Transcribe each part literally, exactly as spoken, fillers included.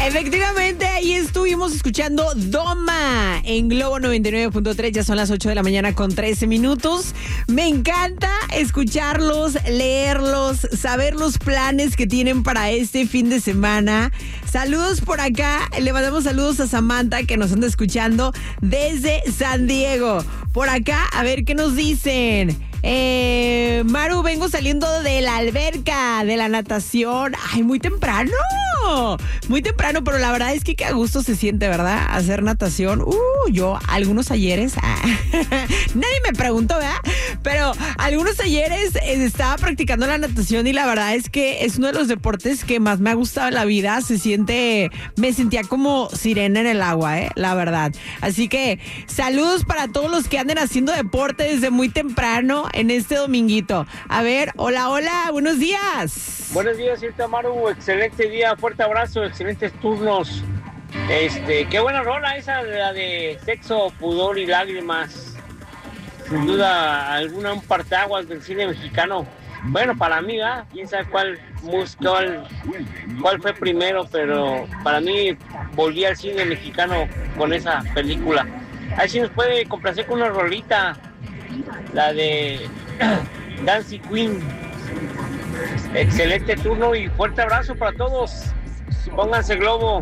Efectivamente, ahí estuvimos escuchando Doma en Globo noventa y nueve punto tres. Ya son las ocho de la mañana con trece minutos. Me encanta escucharlos, leerlos, saber los planes que tienen para este fin de semana. Saludos por acá. Le mandamos saludos a Samantha, que nos anda escuchando desde San Diego. Por acá, a ver qué nos dicen. Eh, Maru, vengo saliendo de la alberca, de la natación. Ay, muy temprano. Muy temprano, pero la verdad es que qué a gusto se siente, ¿verdad? Hacer natación. Uh, yo algunos ayeres. Ah, nadie me preguntó, ¿verdad? Pero algunos ayeres eh, estaba practicando la natación y la verdad es que es uno de los deportes que más me ha gustado en la vida. Se siente, me sentía como sirena en el agua, ¿eh? La verdad. Así que saludos para todos los que anden haciendo deporte desde muy temprano en este dominguito. A ver, hola, hola, buenos días. Buenos días, Irta Maru, excelente día, fuerte abrazo, excelentes turnos. Este, qué buena rola esa, la de Sexo, Pudor y Lágrimas. Sin duda alguna, un parteaguas del cine mexicano. Bueno, para mí, ¿eh? Quién sabe cuál musical, cuál fue primero, pero para mí volví al cine mexicano con esa película. Ahí sí nos puede complacer con una rolita, la de Dancing Queen. Excelente turno y fuerte abrazo para todos. Pónganse Globo.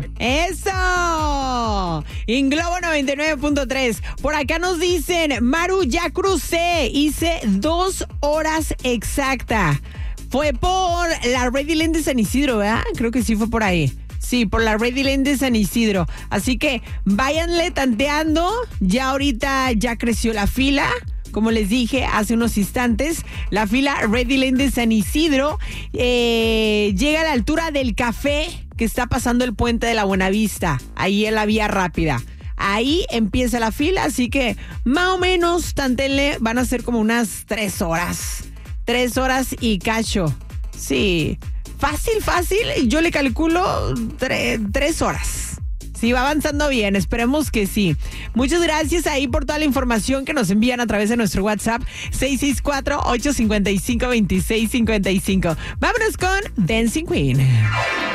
¡Eso! En Globo noventa y nueve punto tres. Por acá nos dicen, Maru, ya crucé. Hice dos horas exacta. Fue por la Ready Lane de San Isidro, ¿verdad? Creo que sí fue por ahí. Sí, por la Ready Lane de San Isidro. Así que váyanle tanteando. Ya ahorita ya creció la fila. Como les dije hace unos instantes, la fila Ready Lane de San Isidro eh, llega a la altura del café que está pasando el puente de la Buenavista, ahí en la vía rápida. Ahí empieza la fila, así que más o menos, tantenle, van a ser como unas tres horas. Tres horas y cacho. Sí, fácil, fácil, yo le calculo tre- tres horas. Sí, va avanzando bien, esperemos que sí. Muchas gracias ahí por toda la información que nos envían a través de nuestro WhatsApp seis seis cuatro, ocho cinco cinco, dos seis cinco cinco. Vámonos con Dancing Queen.